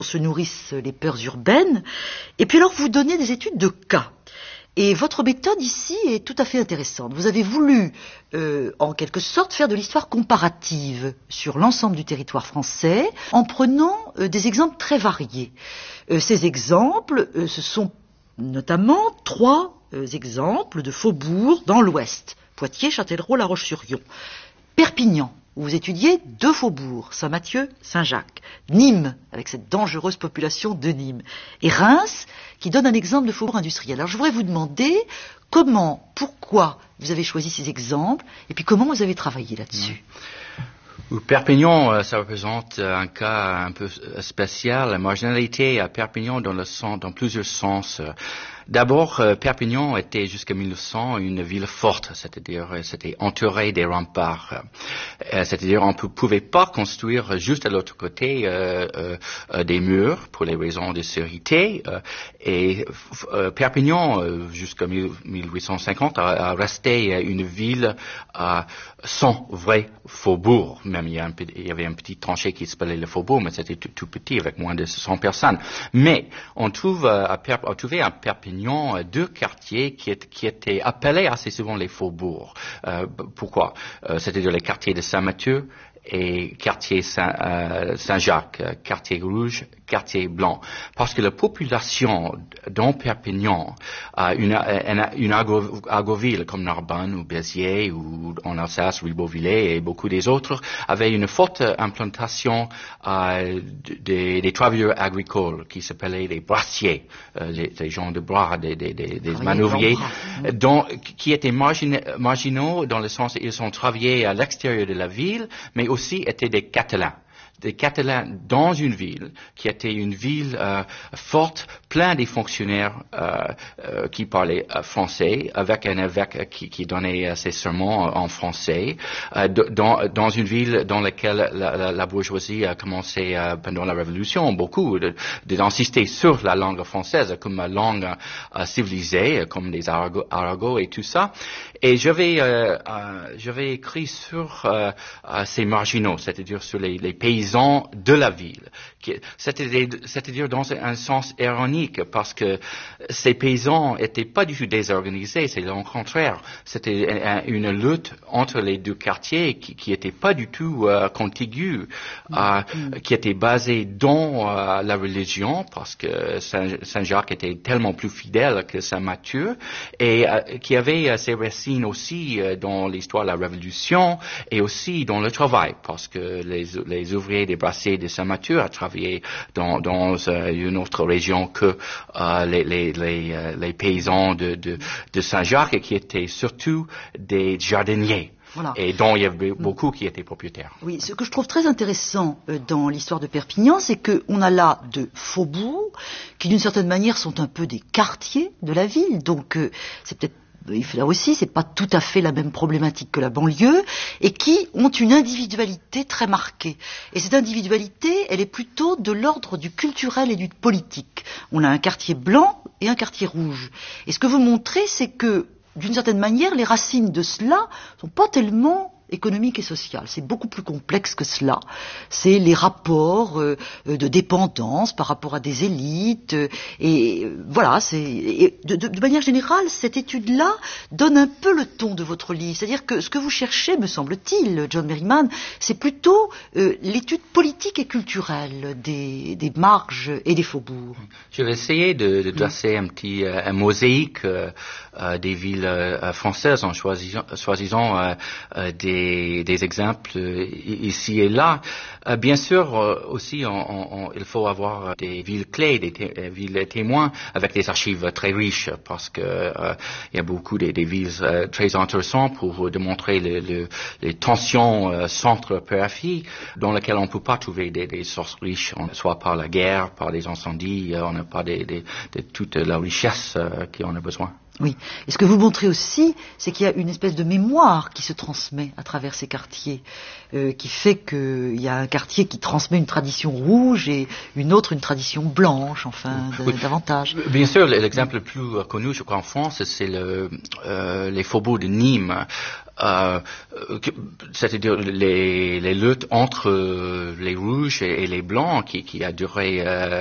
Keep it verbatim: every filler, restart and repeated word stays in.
se nourrissent les peurs urbaines. Et puis alors, vous donnez des études de cas. Et votre méthode ici est tout à fait intéressante. Vous avez voulu, euh, en quelque sorte, faire de l'histoire comparative sur l'ensemble du territoire français, en prenant euh, des exemples très variés. Euh, ces exemples, euh, ce sont notamment trois euh, exemples de faubourgs dans l'Ouest. Poitiers, Châtellerault, La Roche-sur-Yon. Perpignan, où vous étudiez deux faubourgs, Saint-Mathieu, Saint-Jacques. Nîmes, avec cette dangereuse population de Nîmes. Et Reims, qui donne un exemple de faubourg industriel. Alors je voudrais vous demander comment, pourquoi vous avez choisi ces exemples, et puis comment vous avez travaillé là-dessus. Mmh. Perpignan, ça représente un cas un peu spécial, la marginalité à Perpignan dans, le sens, dans plusieurs sens. D'abord, euh, Perpignan était jusqu'à mille neuf cents une ville forte, c'est-à-dire c'était entouré des remparts. Euh, c'est-à-dire on ne pouvait pas construire juste à l'autre côté euh, euh, des murs pour les raisons de sécurité. Euh, et euh, Perpignan, euh, jusqu'à mille huit cent cinquante, a, a resté une ville euh, sans vrai faubourg. Même il y, a un, il y avait un petit tranché qui s'appelait le faubourg, mais c'était tout, tout petit avec moins de cent personnes. Mais on trouve euh, à, Perp- à trouver à Perpignan deux quartiers qui, est, qui étaient appelés assez souvent les faubourgs. Euh, pourquoi euh, C'est-à-dire les quartiers de Saint-Mathieu et quartier Saint, euh, Saint-Jacques, quartier rouge, quartier blanc. Parce que la population dans Perpignan, euh, une, une, une agoville comme Narbonne ou Béziers ou en Alsace, Ribeauvillé et beaucoup des autres, avait une forte implantation euh, des, des travailleurs agricoles qui s'appelaient les brassiers, euh, les, les gens de bras, des, des, des, des manœuvriers, dont, qui étaient margin, marginaux dans le sens ils ont travaillé à l'extérieur de la ville, mais aussi étaient des Catalans. Des Catalans dans une ville qui était une ville euh, forte, plein de fonctionnaires euh, euh, qui parlaient euh, français, avec un évêque qui, qui donnait euh, ses sermons euh, en français, euh, dans, dans une ville dans laquelle la, la, la bourgeoisie a commencé euh, pendant la Révolution beaucoup d'insister sur la langue française comme langue euh, civilisée, comme les arago, arago et tout ça. Et j'avais euh, euh, j'avais écrit sur euh, euh, ces marginaux, c'est-à-dire sur les, les paysans de la ville, c'est-à-dire dans un sens ironique, parce que ces paysans n'étaient pas du tout désorganisés, c'est le contraire. C'était une lutte entre les deux quartiers qui n'était pas du tout euh, contiguë, euh, qui était basée dans euh, la religion, parce que Saint-Jacques était tellement plus fidèle que Saint-Mathieu, et euh, qui avait euh, ses racines aussi euh, dans l'histoire de la Révolution et aussi dans le travail, parce que les, les ouvriers des brassiers de Saint-Mathieu a travaillé dans, dans euh, une autre région que euh, les, les, les, euh, les paysans de, de, de Saint-Jacques, et qui étaient surtout des jardiniers. Voilà. Et dont il y avait beaucoup qui étaient propriétaires. Oui, ce que je trouve très intéressant euh, dans l'histoire de Perpignan, c'est qu'on a là de faubourgs qui, d'une certaine manière, sont un peu des quartiers de la ville. Donc, euh, c'est peut-être là aussi, c'est pas tout à fait la même problématique que la banlieue, et qui ont une individualité très marquée. Et cette individualité, elle est plutôt de l'ordre du culturel et du politique. On a un quartier blanc et un quartier rouge. Et ce que vous montrez, c'est que, d'une certaine manière, les racines de cela sont pas tellement économique et sociale. C'est beaucoup plus complexe que cela. C'est les rapports euh, de dépendance par rapport à des élites. Euh, et euh, voilà, c'est, et de, de, de manière générale, cette étude-là donne un peu le ton de votre livre. C'est-à-dire que ce que vous cherchez, me semble-t-il, John Merriman, c'est plutôt euh, l'étude politique et culturelle des, des marges et des faubourgs. Je vais essayer de, de dresser un petit euh, un mosaïque euh, euh, des villes euh, françaises en choisissant, choisissant euh, euh, des Des, des exemples euh, ici et là. Euh, bien sûr, euh, aussi, on, on, il faut avoir des villes clés, des té- euh, villes témoins avec des archives très riches, parce que euh, il y a beaucoup de, des villes euh, très intéressantes pour démontrer le, le, les tensions euh, centre-périphérie dans lesquelles on ne peut pas trouver des, des sources riches, soit par la guerre, par les incendies, euh, on n'a pas des, des, de toute la richesse euh, qu'on a besoin. Oui. Et ce que vous montrez aussi, c'est qu'il y a une espèce de mémoire qui se transmet à travers ces quartiers, euh, qui fait qu'il y a un quartier qui transmet une tradition rouge et une autre une tradition blanche, enfin, de, oui. davantage. Bien sûr, l'exemple le plus connu, je crois, en France, c'est le, euh, les faubourgs de Nîmes. Euh, c'est-à-dire les, les luttes entre les rouges et, et les blancs qui, qui a duré euh,